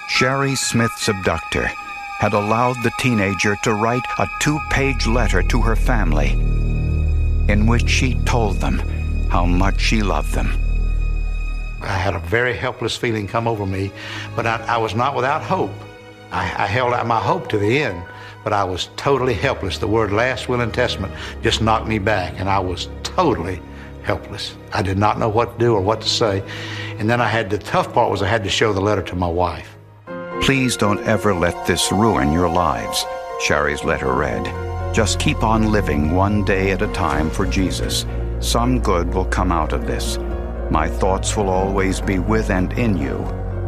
Sherry Smith's abductor had allowed the teenager to write a 2-page letter to her family in which she told them how much she loved them. I had a very helpless feeling come over me, but I was not without hope. I held out my hope to the end, but I was totally helpless. The word last will and testament just knocked me back, and I was totally helpless. I did not know what to do or what to say. And then the tough part was I had to show the letter to my wife. Please don't ever let this ruin your lives, Sherry's letter read. Just keep on living one day at a time for Jesus. Some good will come out of this. My thoughts will always be with and in you.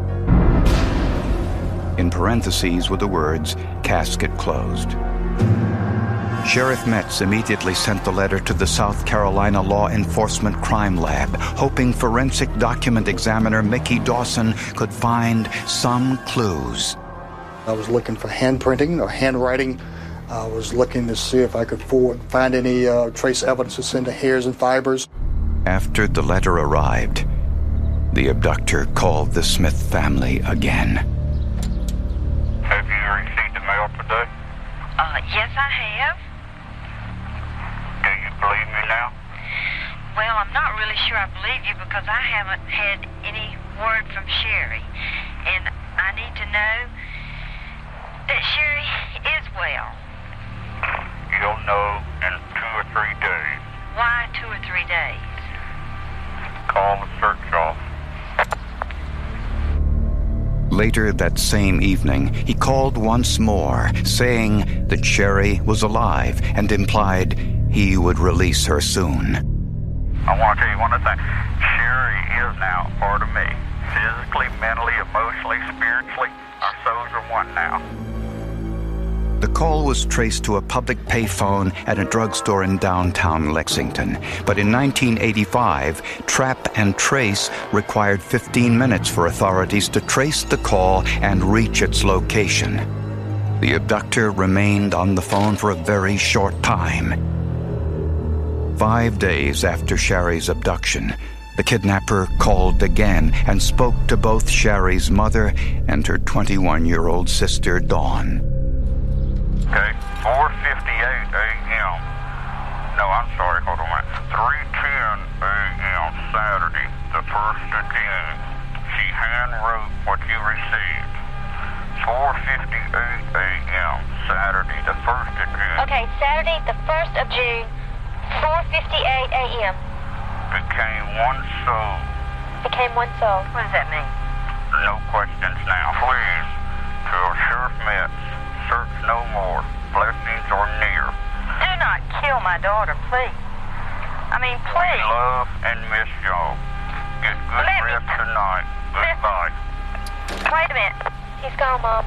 In parentheses were the words, casket closed. Sheriff Metz immediately sent the letter to the South Carolina Law Enforcement Crime Lab, hoping forensic document examiner Mickey Dawson could find some clues. I was looking for handprinting or handwriting. I was looking to see if I could find any trace evidences into hairs and fibers. After the letter arrived, the abductor called the Smith family again. Have you received the mail today? Yes, I have. Do you believe me now? Well, I'm not really sure I believe you because I haven't had any word from Sherry. And I need to know that Sherry is well. You'll know in 2 or 3 days. Why 2 or 3 days? Call the search off. Later that same evening, he called once more, saying that Sherry was alive and implied he would release her soon. I want to tell you one other thing. Sherry is now part of me. Physically, mentally, emotionally, spiritually, our souls are one now. The call was traced to a public payphone at a drugstore in downtown Lexington. But in 1985, trap and trace required 15 minutes for authorities to trace the call and reach its location. The abductor remained on the phone for a very short time. 5 days after Sherry's abduction, the kidnapper called again and spoke to both Sherry's mother and her 21-year-old sister, Dawn. Okay, 4:58 a.m. No, I'm sorry, hold on a minute. 3:10 a.m. Saturday, the 1st of June. She handwrote what you received. 4:58 a.m. Saturday, the 1st of June. Okay, Saturday, the 1st of June, 4:58 a.m. Became one soul. Became one soul. What does that mean? No questions now. Please, tell Sheriff Metz, search no more. Blessings are near. Do not kill my daughter, please. I mean, We please. love and miss y'all. Get good rest tonight. Goodbye. Wait a minute. He's gone, Mom.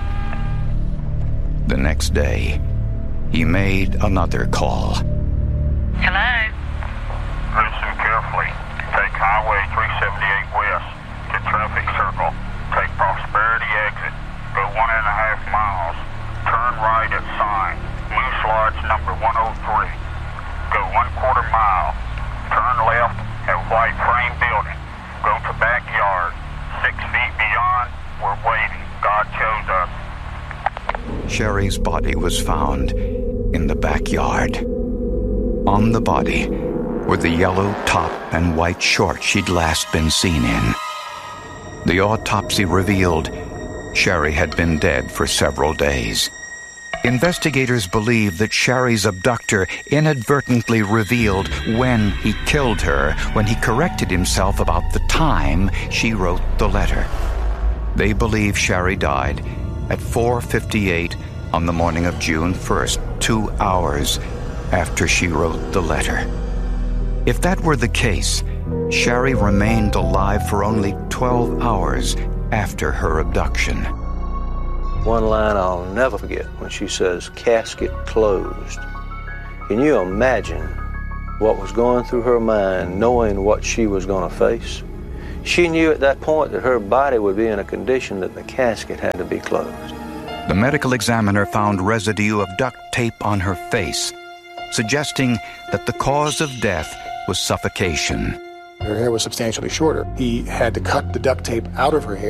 The next day, he made another call. Hello? Listen carefully. Take Highway 378 west to Traffic Circle. Take Prosperity exit. Go 1.5 miles. Turn right at sign. Moose Lodge number 103. Go 1/4 mile. Turn left at white frame building. Go to backyard. 6 feet beyond. We're waiting. God chose us. Sherry's body was found in the backyard. On the body were the yellow top and white shorts she'd last been seen in. The autopsy revealed Sherry had been dead for several days. Investigators believe that Sherry's abductor inadvertently revealed when he killed her when he corrected himself about the time she wrote the letter. They believe Sherry died at 4:58 on the morning of June 1st, 2 hours after she wrote the letter. If that were the case, Sherry remained alive for only 12 hours after her abduction. One line I'll never forget when she says, casket closed. Can you imagine what was going through her mind knowing what she was going to face? She knew at that point that her body would be in a condition that the casket had to be closed. The medical examiner found residue of duct tape on her face, suggesting that the cause of death was suffocation. Her hair was substantially shorter. He had to cut the duct tape out of her hair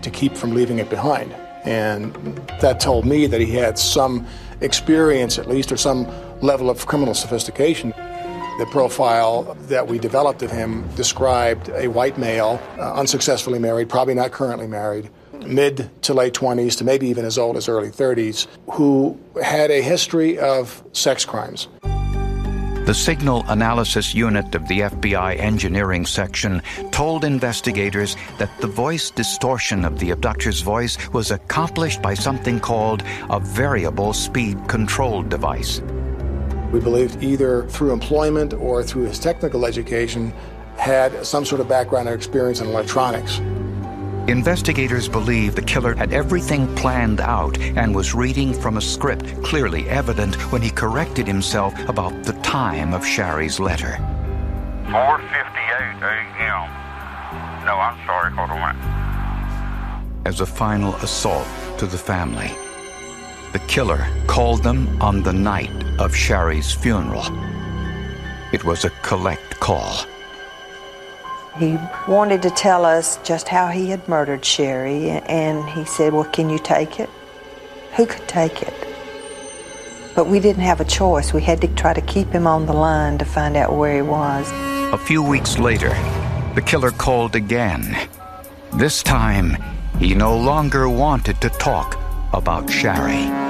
to keep from leaving it behind. And that told me that he had some experience, at least, or some level of criminal sophistication. The profile that we developed of him described a white male, unsuccessfully married, probably not currently married, mid to late 20s to maybe even as old as early 30s, who had a history of sex crimes. The Signal Analysis Unit of the FBI Engineering Section told investigators that the voice distortion of the abductor's voice was accomplished by something called a variable speed control device. We believed either through employment or through his technical education had some sort of background or experience in electronics. Investigators believe the killer had everything planned out and was reading from a script clearly evident when he corrected himself about the time of Sherry's letter. 4:58 a.m. No, I'm sorry, hold on a minute. As a final assault to the family, the killer called them on the night of Sherry's funeral. It was a collect call. He wanted to tell us just how he had murdered Sherry, and he said, well, can you take it? Who could take it? But we didn't have a choice. We had to try to keep him on the line to find out where he was. A few weeks later, the killer called again. This time, he no longer wanted to talk about Sherry.